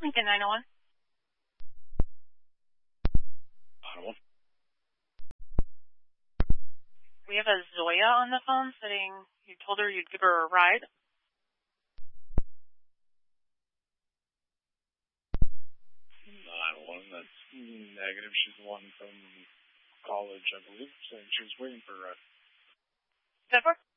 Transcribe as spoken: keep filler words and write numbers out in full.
Lincoln nine oh one. nine oh one. We have a Zoya on the phone saying you told her you'd give her a ride. nine oh one, that's negative. She's the one from college, I believe, saying she was waiting for a ride. Is that for?